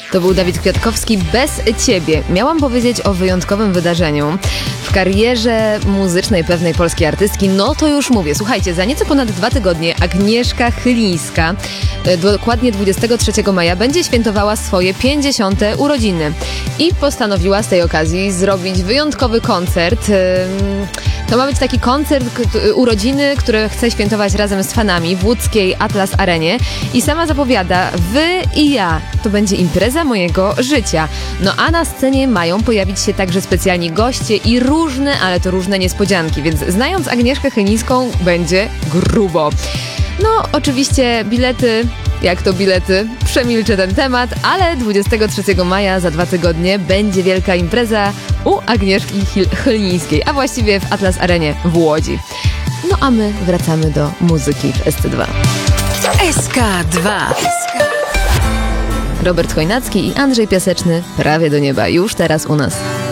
To był Dawid Kwiatkowski, Bez Ciebie. Miałam powiedzieć o wyjątkowym wydarzeniu w karierze muzycznej pewnej polskiej artystki. No to już mówię. Słuchajcie, za nieco ponad 2 tygodnie Agnieszka Chylińska, dokładnie 23 maja, będzie świętowała swoje 50. urodziny. I postanowiła z tej okazji zrobić wyjątkowy koncert. To ma być taki koncert urodziny, który chce świętować razem z fanami w łódzkiej Atlas Arenie. I sama zapowiada, wy i ja, to będzie impreza mojego życia. No a na scenie mają pojawić się także specjalni goście i różne, ale to różne niespodzianki. Więc znając Agnieszkę Chylińską, będzie grubo. No, oczywiście bilety, jak to bilety, przemilczę ten temat, ale 23 maja, za 2 tygodnie, będzie wielka impreza u Agnieszki Chylińskiej, a właściwie w Atlas Arenie w Łodzi. No a my wracamy do muzyki w SC2. SK2. Robert Chojnacki i Andrzej Piaseczny, Prawie do nieba, już teraz u nas.